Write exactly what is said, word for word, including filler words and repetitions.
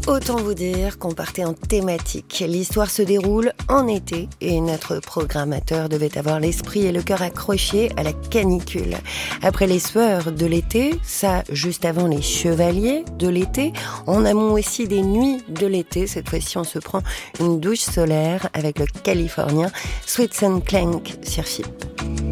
Autant vous dire qu'on partait en thématique. L'histoire se déroule en été et notre programmateur devait avoir l'esprit et le cœur accrochés à la canicule. Après les sueurs de l'été, ça juste avant les chevaliers de l'été, en amont aussi des nuits de l'été. Cette fois-ci, on se prend une douche solaire avec le californien Sweet and Clank sur F I P.